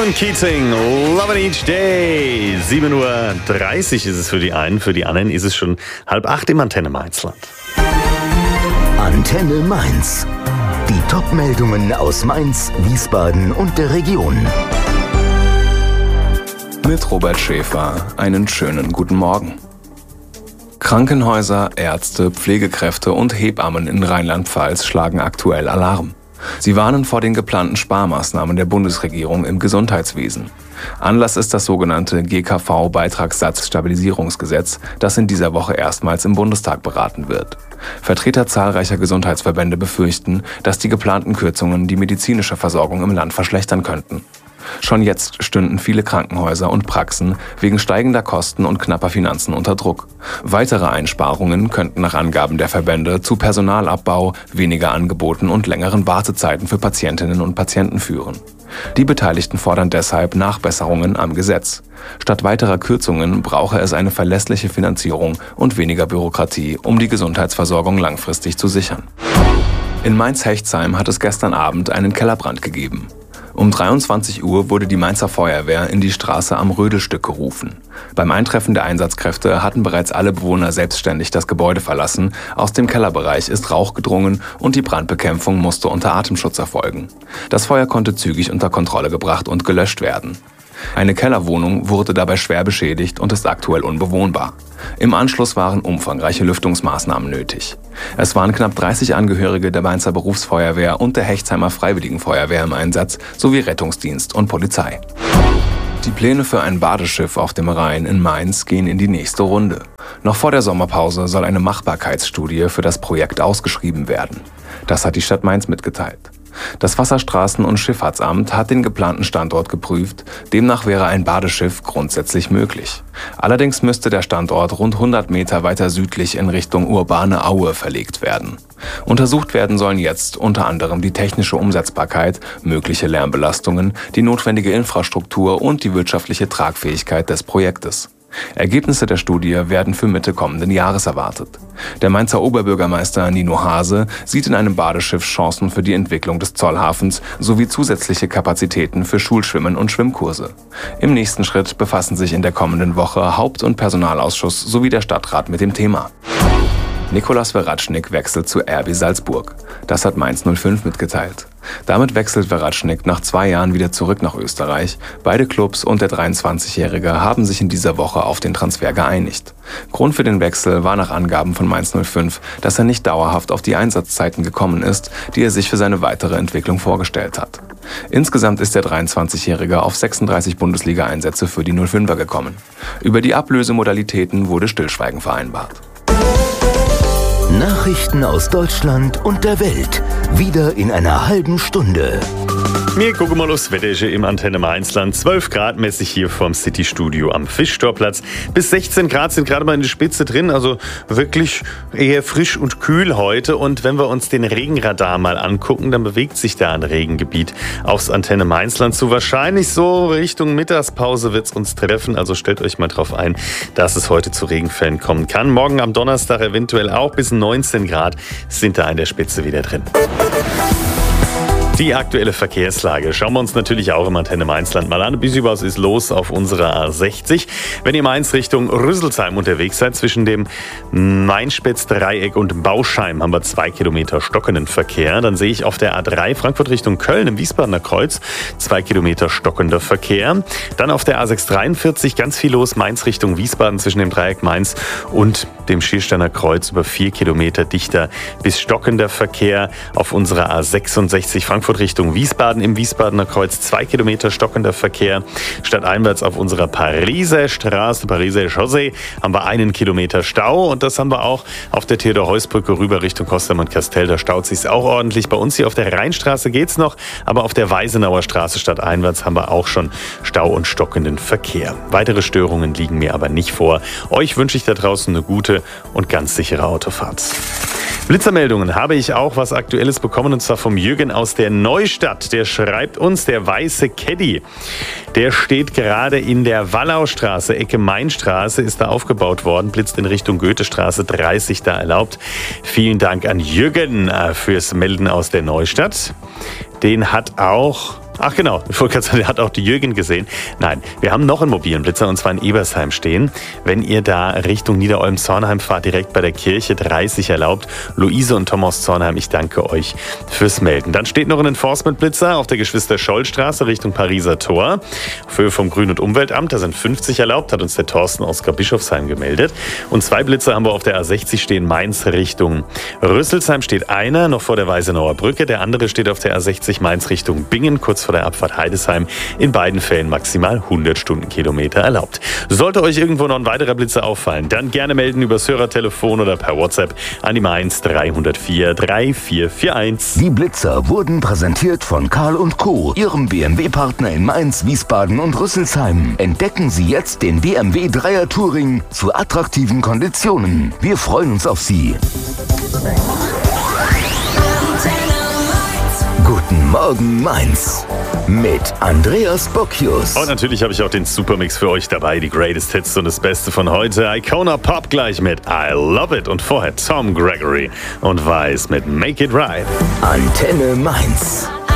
Ronan Keating, Lovin' Each Day. 7:30 Uhr ist es für die einen, für die anderen ist es schon 7:30 im Antenne Mainzland. Antenne Mainz. Die Top-Meldungen aus Mainz, Wiesbaden und der Region. Mit Robert Schäfer, einen schönen guten Morgen. Krankenhäuser, Ärzte, Pflegekräfte und Hebammen in Rheinland-Pfalz schlagen aktuell Alarm. Sie warnen vor den geplanten Sparmaßnahmen der Bundesregierung im Gesundheitswesen. Anlass ist das sogenannte GKV-Beitragssatzstabilisierungsgesetz, das in dieser Woche erstmals im Bundestag beraten wird. Vertreter zahlreicher Gesundheitsverbände befürchten, dass die geplanten Kürzungen die medizinische Versorgung im Land verschlechtern könnten. Schon jetzt stünden viele Krankenhäuser und Praxen wegen steigender Kosten und knapper Finanzen unter Druck. Weitere Einsparungen könnten nach Angaben der Verbände zu Personalabbau, weniger Angeboten und längeren Wartezeiten für Patientinnen und Patienten führen. Die Beteiligten fordern deshalb Nachbesserungen am Gesetz. Statt weiterer Kürzungen brauche es eine verlässliche Finanzierung und weniger Bürokratie, um die Gesundheitsversorgung langfristig zu sichern. In Mainz-Hechtsheim hat es gestern Abend einen Kellerbrand gegeben. Um 23 Uhr wurde die Mainzer Feuerwehr in die Straße am Rödelstück gerufen. Beim Eintreffen der Einsatzkräfte hatten bereits alle Bewohner selbstständig das Gebäude verlassen. Aus dem Kellerbereich ist Rauch gedrungen und die Brandbekämpfung musste unter Atemschutz erfolgen. Das Feuer konnte zügig unter Kontrolle gebracht und gelöscht werden. Eine Kellerwohnung wurde dabei schwer beschädigt und ist aktuell unbewohnbar. Im Anschluss waren umfangreiche Lüftungsmaßnahmen nötig. Es waren knapp 30 Angehörige der Mainzer Berufsfeuerwehr und der Hechtheimer Freiwilligenfeuerwehr im Einsatz sowie Rettungsdienst und Polizei. Die Pläne für ein Badeschiff auf dem Rhein in Mainz gehen in die nächste Runde. Noch vor der Sommerpause soll eine Machbarkeitsstudie für das Projekt ausgeschrieben werden. Das hat die Stadt Mainz mitgeteilt. Das Wasserstraßen- und Schifffahrtsamt hat den geplanten Standort geprüft. Demnach wäre ein Badeschiff grundsätzlich möglich. Allerdings müsste der Standort rund 100 Meter weiter südlich in Richtung urbane Aue verlegt werden. Untersucht werden sollen jetzt unter anderem die technische Umsetzbarkeit, mögliche Lärmbelastungen, die notwendige Infrastruktur und die wirtschaftliche Tragfähigkeit des Projektes. Ergebnisse der Studie werden für Mitte kommenden Jahres erwartet. Der Mainzer Oberbürgermeister Nino Hase sieht in einem Badeschiff Chancen für die Entwicklung des Zollhafens sowie zusätzliche Kapazitäten für Schulschwimmen und Schwimmkurse. Im nächsten Schritt befassen sich in der kommenden Woche Haupt- und Personalausschuss sowie der Stadtrat mit dem Thema. Nikolas Veratschnik wechselt zu RB Salzburg. Das hat Mainz 05 mitgeteilt. Damit wechselt Veratschnik nach 2 Jahren wieder zurück nach Österreich. Beide Clubs und der 23-Jährige haben sich in dieser Woche auf den Transfer geeinigt. Grund für den Wechsel war nach Angaben von Mainz 05, dass er nicht dauerhaft auf die Einsatzzeiten gekommen ist, die er sich für seine weitere Entwicklung vorgestellt hat. Insgesamt ist der 23-Jährige auf 36 Bundesliga-Einsätze für die 05er gekommen. Über die Ablösemodalitäten wurde Stillschweigen vereinbart. Nachrichten aus Deutschland und der Welt. Wieder in einer halben Stunde. Wir gucken mal aufs Wetter im Antenne Mainzland. 12 Grad mäßig hier vom City-Studio am Fischtorplatz. Bis 16 Grad sind gerade mal in der Spitze drin. Also wirklich eher frisch und kühl heute. Und wenn wir uns den Regenradar mal angucken, dann bewegt sich da ein Regengebiet aufs Antenne Mainzland zu. Wahrscheinlich so Richtung Mittagspause wird es uns treffen. Also stellt euch mal drauf ein, dass es heute zu Regenfällen kommen kann. Morgen am Donnerstag eventuell auch bis 19 Grad sind da in der Spitze wieder drin. Die aktuelle Verkehrslage schauen wir uns natürlich auch im Antenne Mainzland mal an. Ein bisschen was ist los auf unserer A60. Wenn ihr Mainz Richtung Rüsselsheim unterwegs seid, zwischen dem Mainspitz-Dreieck und Bauscheim haben wir 2 Kilometer stockenden Verkehr. Dann sehe ich auf der A3 Frankfurt Richtung Köln im Wiesbadener Kreuz 2 Kilometer stockender Verkehr. Dann auf der A643 ganz viel los, Mainz Richtung Wiesbaden zwischen dem Dreieck Mainz und dem Schiersteiner Kreuz über 4 Kilometer dichter bis stockender Verkehr. Auf unserer A66 Frankfurt Richtung Wiesbaden im Wiesbadener Kreuz 2 Kilometer stockender Verkehr. Stadteinwärts auf unserer Pariser Straße, Pariser Chaussee, haben wir 1 Kilometer Stau. Und das haben wir auch auf der Theodor-Heuss-Brücke rüber Richtung Kostermann-Kastel. Da staut sich auch ordentlich. Bei uns hier auf der Rheinstraße geht's noch, aber auf der Weisenauer Straße stadteinwärts haben wir auch schon Stau und stockenden Verkehr. Weitere Störungen liegen mir aber nicht vor. Euch wünsche ich da draußen eine gute und ganz sichere Autofahrt. Blitzermeldungen habe ich auch was Aktuelles bekommen, und zwar vom Jürgen aus der Neustadt. Der schreibt uns, der weiße Caddy, der steht gerade in der Wallaustraße, Ecke Mainstraße, ist da aufgebaut worden, blitzt in Richtung Goethestraße 30 da erlaubt. Vielen Dank an Jürgen fürs Melden aus der Neustadt. Den hat auch Ach genau, ich wollte gerade sagen, der hat auch die Jürgen gesehen. Nein, wir haben noch einen mobilen Blitzer und zwar in Ebersheim stehen. Wenn ihr da Richtung Niederolm-Zornheim fahrt, direkt bei der Kirche, 30 erlaubt. Luise und Thomas Zornheim, ich danke euch fürs Melden. Dann steht noch ein Enforcement-Blitzer auf der Geschwister-Scholl-Straße Richtung Pariser Tor. Auf Höhe vom Grün- und Umweltamt, da sind 50 erlaubt, hat uns der Thorsten aus Bischofsheim gemeldet. Und 2 Blitzer haben wir auf der A60 stehen, Mainz Richtung Rüsselsheim steht einer, noch vor der Weisenauer Brücke. Der andere steht auf der A60 Mainz Richtung Bingen, kurz vor der Abfahrt Heidesheim. In beiden Fällen maximal 100 Stundenkilometer erlaubt. Sollte euch irgendwo noch ein weiterer Blitzer auffallen, dann gerne melden übers Hörertelefon oder per WhatsApp an die Mainz 304 3441. Die Blitzer wurden präsentiert von Karl & Co., Ihrem BMW-Partner in Mainz, Wiesbaden und Rüsselsheim. Entdecken Sie jetzt den BMW 3er Touring zu attraktiven Konditionen. Wir freuen uns auf Sie. Guten Morgen Mainz mit Andreas Bocchius. Und natürlich habe ich auch den Supermix für euch dabei, die Greatest Hits und das Beste von heute. Icona Pop gleich mit I Love It und vorher Tom Gregory und Weiß mit Make It Right. Antenne Mainz.